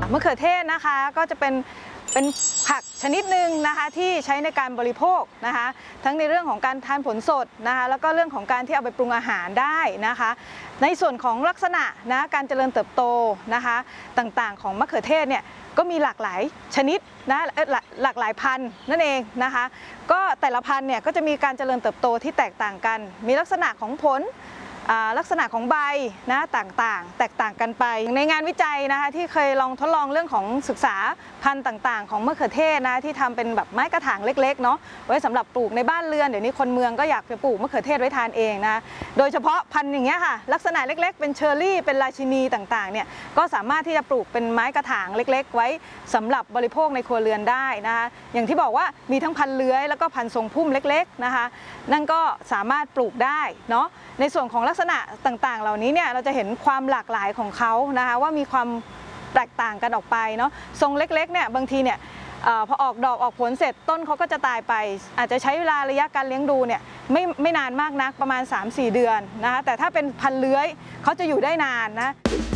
มะเขือเทศนะคะก็จะเป็นผักชนิดหนึ่งนะคะที่ใช้ในการบริโภคนะคะทั้งในเรื่องของการทานผลสดนะคะแล้วก็เรื่องของการที่เอาไปปรุงอาหารได้นะคะในส่วนของลักษณะนะการเจริญเติบโตนะคะต่างๆของมะเขือเทศเนี่ยก็มีหลากหลายชนิดนะหลากหลายพันธุ์นั่นเองนะคะก็แต่ละพันธุ์เนี่ยก็จะมีการเจริญเติบโตที่แตกต่างกันมีลักษณะของผลลักษณะของใบนะแตกต่างกันไปในงานวิจัยนะคะที่เคยลองทดลองเรื่องของศึกษาพันธุ์ต่างๆของมะเขือเทศนะที่ทำเป็นแบบไม้กระถางเล็กๆเนาะไว้สำหรับปลูกในบ้านเรือนเดี๋ยวนี้คนเมืองก็อยากจะปลูกมะเขือเทศไว้ทานเองนะโดยเฉพาะพันธุ์อย่างเงี้ยค่ะลักษณะเล็กๆเป็นเชอร์รี่เป็นราชินีต่างๆเนี่ยก็สามารถที่จะปลูกเป็นไม้กระถางเล็กๆไว้สำหรับบริโภคในครัวเรือนได้นะคะอย่างที่บอกว่ามีทั้งพันธุ์เลื้อยแล้วก็พันธุ์ทรงพุ่มเล็กๆนะคะนั่นก็สามารถปลูกได้เนาะในส่วนของลักษณะต่างๆเหล่านี้เนี่ยเราจะเห็นความหลากหลายของเขานะคะว่ามีความแตกต่างกันออกไปเนาะทรงเล็กๆเนี่ยบางทีเนี่ยพอออกดอกออกผลเสร็จต้นเขาก็จะตายไปอาจจะใช้เวลาระยะการเลี้ยงดูเนี่ยไม่นานมากนักประมาณ 3-4 เดือนนะคะแต่ถ้าเป็นพันธุ์เลื้อยเขาจะอยู่ได้นานนะ